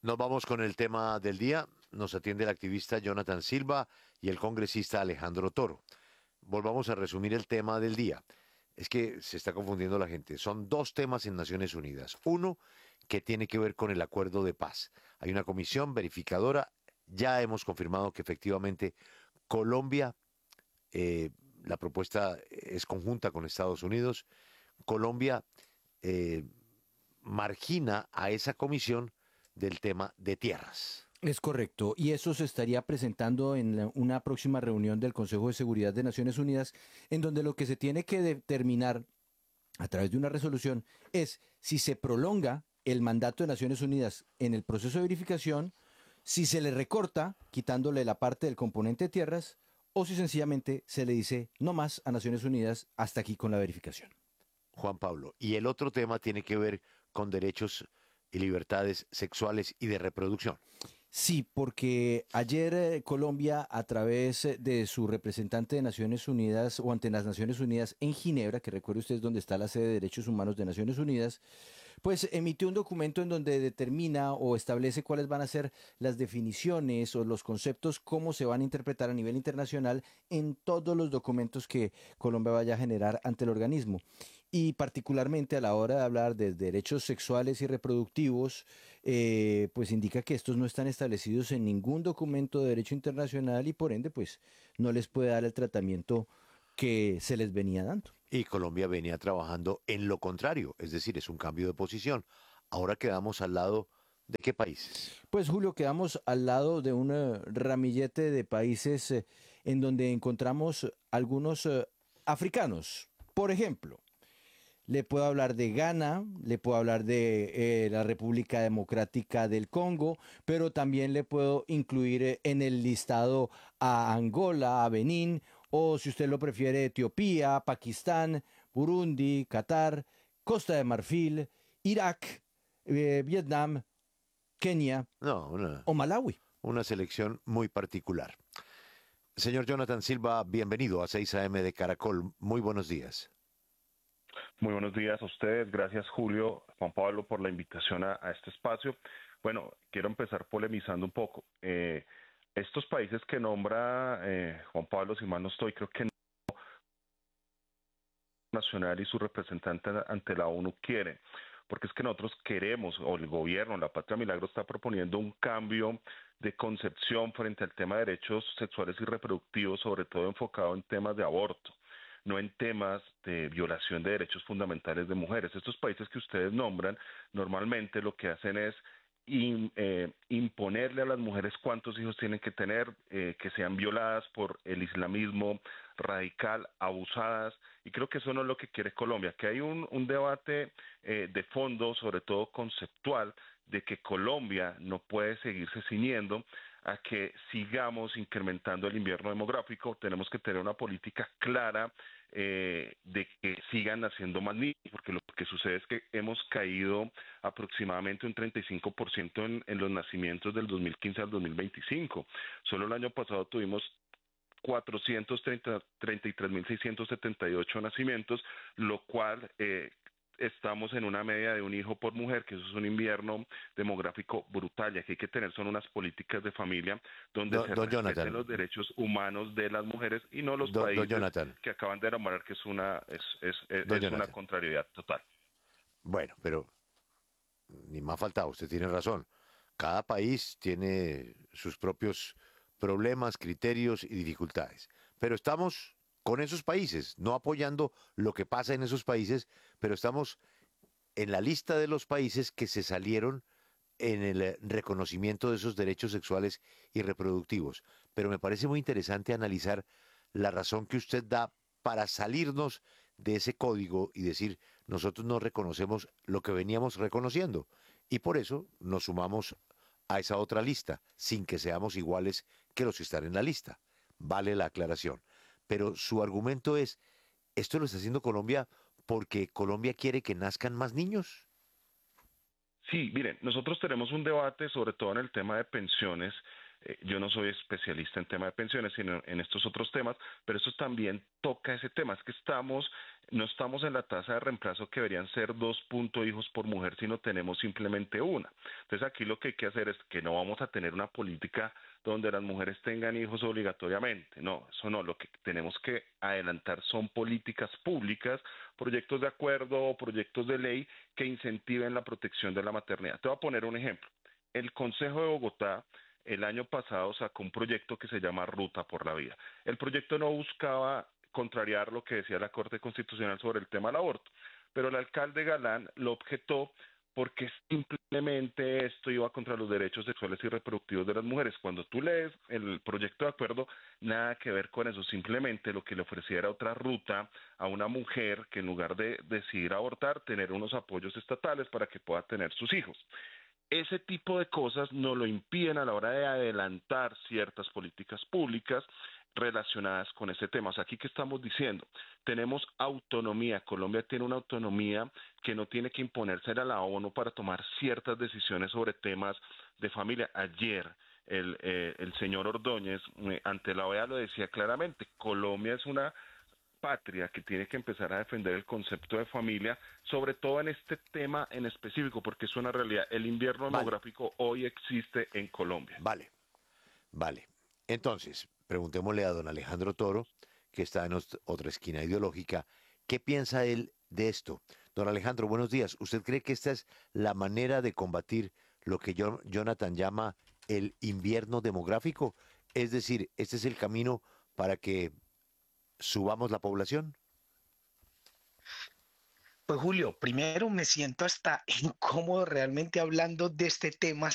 Nos vamos con el tema del día. Nos atiende el activista Jonathan Silva y el congresista Alejandro Toro. Volvamos a resumir el tema del día. Es que se está confundiendo la gente. Son dos temas en Naciones Unidas. Uno que tiene que ver con el acuerdo de paz. Hay una comisión verificadora. Ya hemos confirmado que efectivamente Colombia, eh, la propuesta es conjunta con Estados Unidos. Colombia eh, margina a esa comisión del tema de tierras. Es correcto, y eso se estaría presentando en una próxima reunión del Consejo de Seguridad de Naciones Unidas, en donde lo que se tiene que determinar a través de una resolución es si se prolonga el mandato de Naciones Unidas en el proceso de verificación, si se le recorta, quitándole la parte del componente de tierras, o si sencillamente se le dice no más a Naciones Unidas hasta aquí con la verificación. Juan Pablo. Y el otro tema tiene que ver con derechos y libertades sexuales y de reproducción. Sí, porque ayer Colombia, a través de su representante de Naciones Unidas o ante las Naciones Unidas en Ginebra, que recuerde usted es donde está la sede de Derechos Humanos de Naciones Unidas, pues emitió un documento en donde determina o establece cuáles van a ser las definiciones o los conceptos, cómo se van a interpretar a nivel internacional en todos los documentos que Colombia vaya a generar ante el organismo. Y particularmente a la hora de hablar de derechos sexuales y reproductivos, pues indica que estos no están establecidos en ningún documento de derecho internacional y por ende, pues no les puede dar el tratamiento que se les venía dando. Y Colombia venía trabajando en lo contrario, es decir, es un cambio de posición. Ahora quedamos al lado de qué países. Pues Julio, quedamos al lado de un ramillete de países en donde encontramos algunos africanos. Por ejemplo, le puedo hablar de Ghana, le puedo hablar de la República Democrática del Congo, pero también le puedo incluir en el listado a Angola, a Benín, o si usted lo prefiere, Etiopía, Pakistán, Burundi, Qatar, Costa de Marfil, Irak, Vietnam, Kenia No, o Malawi. una selección muy particular. Señor Jonathan Silva, bienvenido a 6 AM de Caracol. Muy buenos días. Muy buenos días a ustedes. Gracias, Julio, Juan Pablo, por la invitación a este espacio. Bueno, quiero empezar polemizando un poco. Estos países que nombra Juan Pablo, si mal no estoy, creo que Nacional y su representante ante la ONU quieren, porque es que nosotros queremos, o el gobierno, la Patria Milagro está proponiendo un cambio de concepción frente al tema de derechos sexuales y reproductivos, sobre todo enfocado en temas de aborto, no en temas de violación de derechos fundamentales de mujeres. Estos países que ustedes nombran normalmente lo que hacen es imponerle a las mujeres cuántos hijos tienen que tener, que sean violadas por el islamismo radical, abusadas, y creo que eso no es lo que quiere Colombia, que hay un debate de fondo, sobre todo conceptual, de que Colombia no puede seguirse ciñendo a que sigamos incrementando el invierno demográfico. Tenemos que tener una política clara de que sigan naciendo más niños, porque lo que sucede es que hemos caído aproximadamente un 35% en los nacimientos del 2015 al 2025. Solo el año pasado tuvimos 433.678 nacimientos, lo cual estamos en una media de un hijo por mujer, que eso es un invierno demográfico brutal, y aquí hay que tener son unas políticas de familia donde se Don respeten Jonathan, los derechos humanos de las mujeres y no los don países Jonathan, que acaban de enamorar, que es don es una Jonathan. contrariedad total. Bueno, pero ni más faltaba, usted tiene razón. Cada país tiene sus propios problemas, criterios y dificultades. Pero estamos con esos países, no apoyando lo que pasa en esos países, pero estamos en la lista de los países que se salieron en el reconocimiento de esos derechos sexuales y reproductivos. Pero me parece muy interesante analizar la razón que usted da para salirnos de ese código y decir, nosotros no reconocemos lo que veníamos reconociendo. Y por eso nos sumamos a esa otra lista, sin que seamos iguales que los que están en la lista. Vale la aclaración. Pero su argumento es, ¿esto lo está haciendo Colombia porque Colombia quiere que nazcan más niños? Sí, miren, nosotros tenemos un debate sobre todo en el tema de pensiones Yo no soy especialista en tema de pensiones, sino en estos otros temas, pero eso también toca ese tema. Es que no estamos en la tasa de reemplazo que deberían ser 2 hijos por mujer, sino tenemos simplemente una. Entonces aquí lo que hay que hacer es que no vamos a tener una política donde las mujeres tengan hijos obligatoriamente. No, eso no. Lo que tenemos que adelantar son políticas públicas, proyectos de acuerdo o proyectos de ley que incentiven la protección de la maternidad. Te voy a poner un ejemplo. El Consejo de Bogotá el año pasado sacó un proyecto que se llama Ruta por la Vida. El proyecto no buscaba contrariar lo que decía la Corte Constitucional sobre el tema del aborto, pero el alcalde Galán lo objetó porque simplemente esto iba contra los derechos sexuales y reproductivos de las mujeres. Cuando tú lees el proyecto de acuerdo, nada que ver con eso, simplemente lo que le ofrecía era otra ruta a una mujer que en lugar de decidir abortar, tener unos apoyos estatales para que pueda tener sus hijos. Ese tipo de cosas nos lo impiden a la hora de adelantar ciertas políticas públicas relacionadas con ese tema. O sea, aquí que estamos diciendo, tenemos autonomía, Colombia tiene una autonomía que no tiene que imponerse a la ONU para tomar ciertas decisiones sobre temas de familia. Ayer el señor Ordóñez ante la OEA lo decía claramente, Colombia es una patria que tiene que empezar a defender el concepto de familia, sobre todo en este tema en específico, porque es una realidad. El invierno Vale, demográfico hoy existe en Colombia. vale, vale. Entonces, preguntémosle a don Alejandro Toro, que está en otra esquina ideológica, ¿qué piensa él de esto? Don Alejandro, buenos días. ¿Usted cree que esta es la manera de combatir lo que Jonathan llama el invierno demográfico? Es decir, ¿este es el camino para que subamos la población? Pues Julio, primero me siento hasta incómodo realmente hablando de este tema